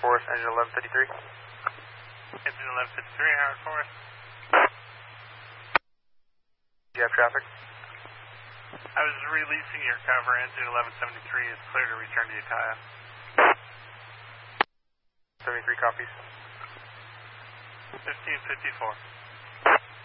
Forest, engine 1153. Engine 1153, Howard Forest. Do you have traffic? I was releasing your cover. Engine 1173 is clear to return to Ukiah. 73 copies. 1554.